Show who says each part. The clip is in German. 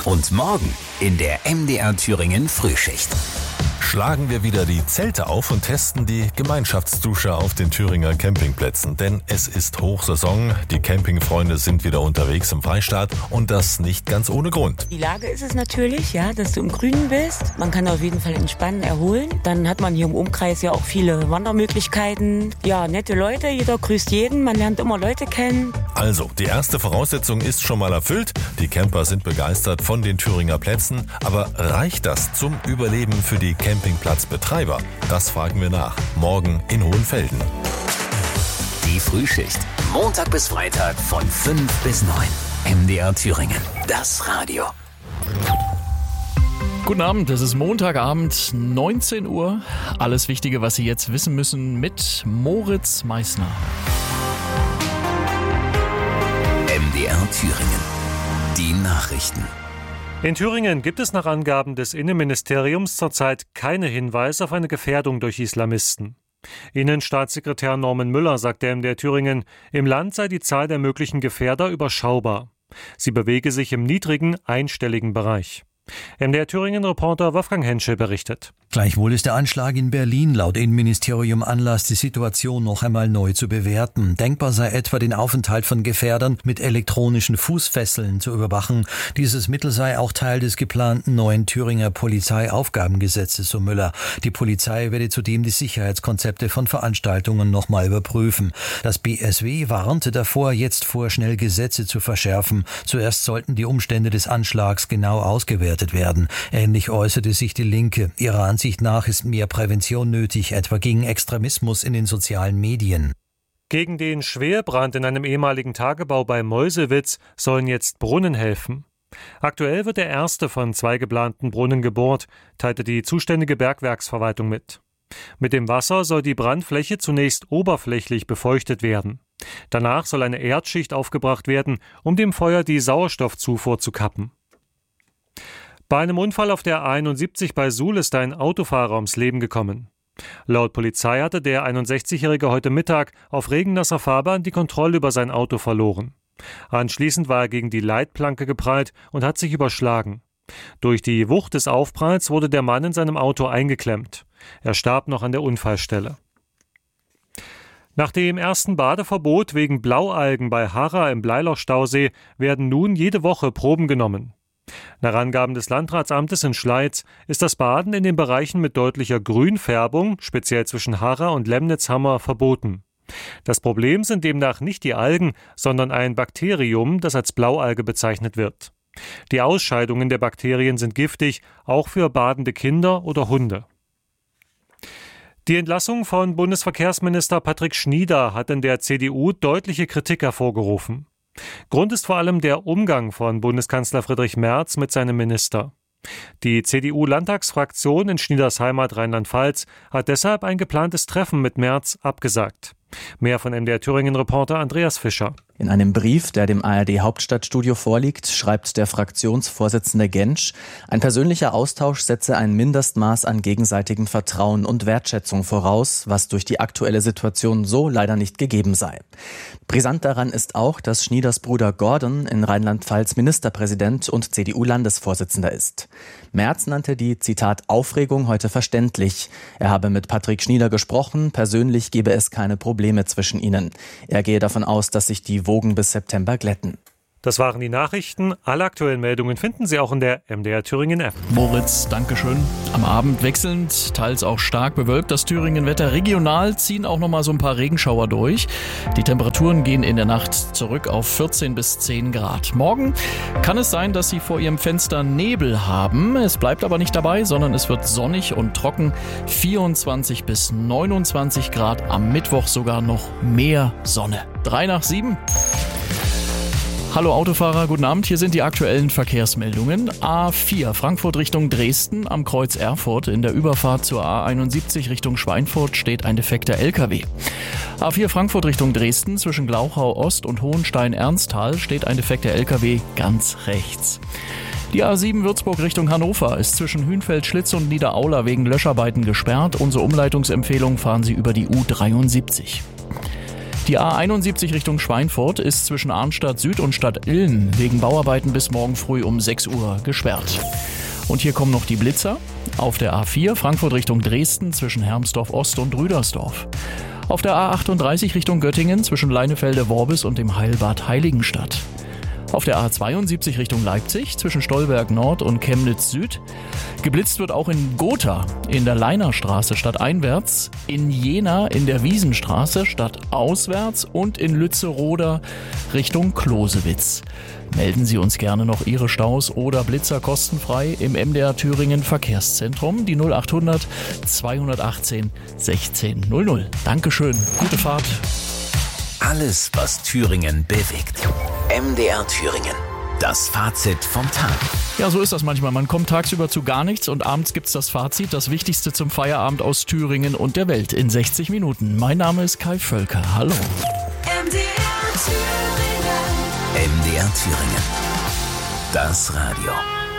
Speaker 1: Und morgen in der MDR Thüringen Frühschicht.
Speaker 2: Schlagen wir wieder die Zelte auf und testen die Gemeinschaftsdusche auf den Thüringer Campingplätzen. Denn es ist Hochsaison, die Campingfreunde sind wieder unterwegs im Freistaat und das nicht ganz ohne Grund.
Speaker 3: Die Lage ist es natürlich, ja, dass du im Grünen bist. Man kann auf jeden Fall entspannen, erholen. Dann hat man hier im Umkreis ja auch viele Wandermöglichkeiten. Ja, nette Leute, jeder grüßt jeden, man lernt immer Leute kennen.
Speaker 2: Also, die erste Voraussetzung ist schon mal erfüllt. Die Camper sind begeistert von den Thüringer Plätzen. Aber reicht das zum Überleben für die Campingplatzbetreiber? Das fragen wir nach. Morgen in Hohenfelden.
Speaker 1: Die Frühschicht. Montag bis Freitag von 5 bis 9. MDR Thüringen. Das Radio.
Speaker 4: Guten Abend, es ist Montagabend, 19 Uhr. Alles Wichtige, was Sie jetzt wissen müssen, mit Moritz Meissner.
Speaker 1: MDR Thüringen. Die Nachrichten.
Speaker 5: In Thüringen gibt es nach Angaben des Innenministeriums zurzeit keine Hinweise auf eine Gefährdung durch Islamisten. Innenstaatssekretär Norman Müller sagt der MDR Thüringen, im Land sei die Zahl der möglichen Gefährder überschaubar. Sie bewege sich im niedrigen, einstelligen Bereich. MDR Thüringen-Reporter Wolfgang Henschel berichtet.
Speaker 6: Gleichwohl ist der Anschlag in Berlin laut Innenministerium Anlass, die Situation noch einmal neu zu bewerten. Denkbar sei etwa, den Aufenthalt von Gefährdern mit elektronischen Fußfesseln zu überwachen. Dieses Mittel sei auch Teil des geplanten neuen Thüringer Polizeiaufgabengesetzes, so Müller. Die Polizei werde zudem die Sicherheitskonzepte von Veranstaltungen noch mal überprüfen. Das BSW warnte davor, jetzt vorschnell Gesetze zu verschärfen. Zuerst sollten die Umstände des Anschlags genau ausgewertet werden. Ähnlich äußerte sich die Linke. Ihrer Ansicht nach ist mehr Prävention nötig, etwa gegen Extremismus in den sozialen Medien.
Speaker 5: Gegen den Schwerbrand in einem ehemaligen Tagebau bei Meuselwitz sollen jetzt Brunnen helfen. Aktuell wird der erste von 2 geplanten Brunnen gebohrt, teilte die zuständige Bergwerksverwaltung mit. Mit dem Wasser soll die Brandfläche zunächst oberflächlich befeuchtet werden. Danach soll eine Erdschicht aufgebracht werden, um dem Feuer die Sauerstoffzufuhr zu kappen. Bei einem Unfall auf der A71 bei Suhl ist ein Autofahrer ums Leben gekommen. Laut Polizei hatte der 61-Jährige heute Mittag auf regennasser Fahrbahn die Kontrolle über sein Auto verloren. Anschließend war er gegen die Leitplanke geprallt und hat sich überschlagen. Durch die Wucht des Aufpralls wurde der Mann in seinem Auto eingeklemmt. Er starb noch an der Unfallstelle. Nach dem ersten Badeverbot wegen Blaualgen bei Harra im Bleiloch-Stausee werden nun jede Woche Proben genommen. Nach Angaben des Landratsamtes in Schleiz ist das Baden in den Bereichen mit deutlicher Grünfärbung, speziell zwischen Harra und Lemnitzhammer, verboten. Das Problem sind demnach nicht die Algen, sondern ein Bakterium, das als Blaualge bezeichnet wird. Die Ausscheidungen der Bakterien sind giftig, auch für badende Kinder oder Hunde. Die Entlassung von Bundesverkehrsminister Patrick Schnieder hat in der CDU deutliche Kritik hervorgerufen. Grund ist vor allem der Umgang von Bundeskanzler Friedrich Merz mit seinem Minister. Die CDU-Landtagsfraktion in Schnieders Heimat Rheinland-Pfalz hat deshalb ein geplantes Treffen mit Merz abgesagt. Mehr von MDR Thüringen-Reporter Andreas Fischer.
Speaker 7: In einem Brief, der dem ARD-Hauptstadtstudio vorliegt, schreibt der Fraktionsvorsitzende Gentsch, ein persönlicher Austausch setze ein Mindestmaß an gegenseitigem Vertrauen und Wertschätzung voraus, was durch die aktuelle Situation so leider nicht gegeben sei. Brisant daran ist auch, dass Schnieders Bruder Gordon in Rheinland-Pfalz Ministerpräsident und CDU-Landesvorsitzender ist. Merz nannte die, Zitat, Aufregung heute verständlich. Er habe mit Patrick Schnieder gesprochen, persönlich gebe es keine Probleme zwischen ihnen. Er gehe davon aus, dass sich die Wogen bis September glätten.
Speaker 5: Das waren die Nachrichten. Alle aktuellen Meldungen finden Sie auch in der MDR Thüringen App.
Speaker 4: Moritz, Dankeschön. Am Abend wechselnd, teils auch stark bewölkt das Thüringen-Wetter. Regional ziehen auch noch mal so ein paar Regenschauer durch. Die Temperaturen gehen in der Nacht zurück auf 14 bis 10 Grad. Morgen kann es sein, dass Sie vor Ihrem Fenster Nebel haben. Es bleibt aber nicht dabei, sondern es wird sonnig und trocken. 24 bis 29 Grad. Am Mittwoch sogar noch mehr Sonne. 3:07. Hallo Autofahrer, guten Abend. Hier sind die aktuellen Verkehrsmeldungen. A4 Frankfurt Richtung Dresden am Kreuz Erfurt. In der Überfahrt zur A71 Richtung Schweinfurt steht ein defekter LKW. A4 Frankfurt Richtung Dresden zwischen Glauchau Ost und Hohenstein-Ernsthal steht ein defekter LKW ganz rechts. Die A7 Würzburg Richtung Hannover ist zwischen Hünfeld-Schlitz und Niederaula wegen Löscharbeiten gesperrt. Unsere Umleitungsempfehlung: fahren Sie über die U73. Die A71 Richtung Schweinfurt ist zwischen Arnstadt Süd und Stadt Illen wegen Bauarbeiten bis morgen früh um 6 Uhr gesperrt. Und hier kommen noch die Blitzer. Auf der A4 Frankfurt Richtung Dresden zwischen Hermsdorf Ost und Rüdersdorf. Auf der A38 Richtung Göttingen zwischen Leinefelde-Worbis und dem Heilbad Heiligenstadt. Auf der A72 Richtung Leipzig zwischen Stolberg Nord und Chemnitz Süd. Geblitzt wird auch in Gotha in der Leinerstraße stadteinwärts, in Jena in der Wiesenstraße stadtauswärts und in Lützeroda Richtung Closewitz. Melden Sie uns gerne noch Ihre Staus oder Blitzer kostenfrei im MDR Thüringen Verkehrszentrum, die 0800 218 1600. Dankeschön, gute Fahrt.
Speaker 1: Alles, was Thüringen bewegt. MDR Thüringen. Das Fazit vom Tag.
Speaker 4: Ja, so ist das manchmal. Man kommt tagsüber zu gar nichts und abends gibt's das Fazit, das Wichtigste zum Feierabend aus Thüringen und der Welt in 60 Minuten. Mein Name ist Kai Völker. Hallo.
Speaker 1: MDR Thüringen. Das Radio.